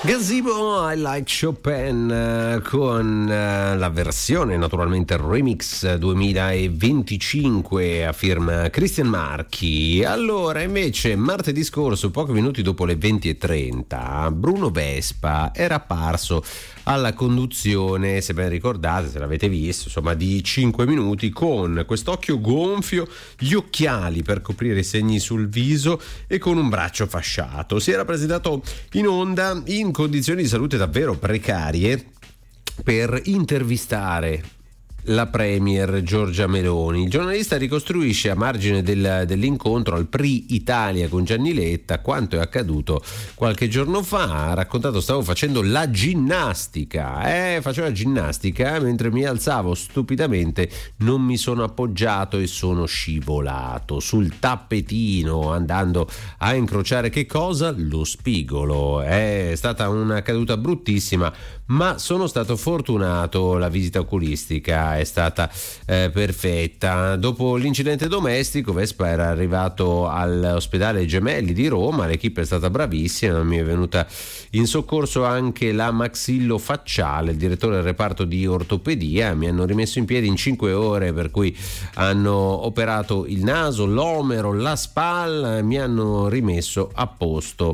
Gazebo I Like Chopin con la versione, naturalmente remix 2025 a firma Christian Marchi. Allora, invece, martedì scorso, pochi minuti dopo le 20:30, Bruno Vespa era apparso alla conduzione, se ben ricordate, se l'avete visto, insomma, di 5 minuti, con quest'occhio gonfio, gli occhiali per coprire i segni sul viso e con un braccio fasciato. Si era presentato in onda in condizioni di salute davvero precarie per intervistare la premier Giorgia Meloni. Il giornalista ricostruisce a margine dell'incontro al Pri Italia con Gianni Letta quanto è accaduto qualche giorno fa. Ha raccontato: stavo facendo la ginnastica, facevo ginnastica mentre mi alzavo stupidamente, non mi sono appoggiato e sono scivolato sul tappetino andando a incrociare che cosa? Lo spigolo. È stata una caduta bruttissima, ma sono stato fortunato, la visita oculistica è stata perfetta. Dopo l'incidente domestico, Vespa era arrivato all'ospedale Gemelli di Roma, l'equipe è stata bravissima, mi è venuta in soccorso anche la maxillofacciale, il direttore del reparto di ortopedia, mi hanno rimesso in piedi in 5 ore, per cui hanno operato il naso, l'omero, la spalla, mi hanno rimesso a posto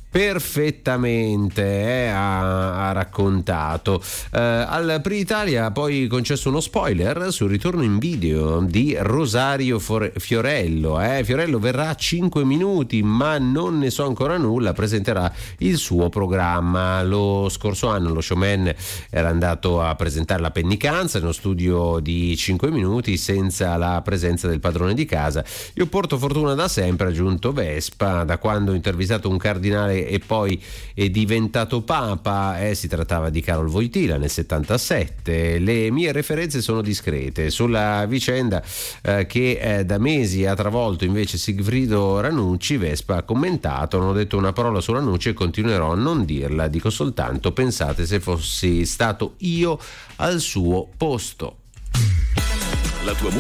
perfettamente, ha raccontato. Al Pri Italia ha poi concesso uno spoiler sul ritorno in video di Rosario Fiorello. Fiorello verrà a 5 minuti, ma non ne so ancora nulla, presenterà il suo programma. Lo scorso anno lo showman era andato a presentare la pennicanza in uno studio di 5 minuti senza la presenza del padrone di casa. Io porto fortuna da sempre, ha aggiunto Vespa, da quando ho intervistato un cardinale e poi è diventato papa, si trattava di Karol Wojtyla nel 77. Le mie referenze sono discrete. Sulla vicenda che da mesi ha travolto invece Sigfrido Ranucci, Vespa ha commentato: non ho detto una parola su Ranucci e continuerò a non dirla, dico soltanto pensate se fossi stato io al suo posto. La tua